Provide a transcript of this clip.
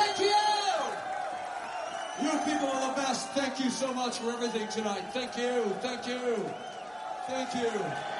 Thank you! You people are the best. Thank you so much for everything tonight. Thank you. Thank you. Thank you.